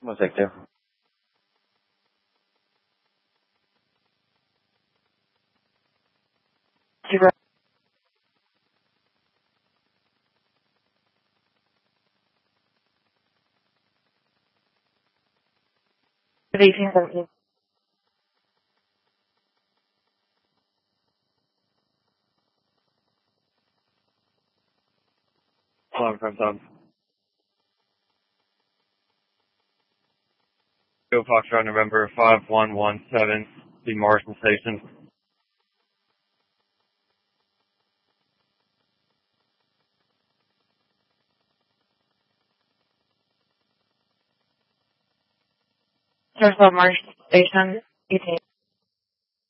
One sec, Jeff. Zero. Of 1817. Alarm from Tom. Go Foxtrot November 5117, the Morrison Station. There's a Marsh Station, 18.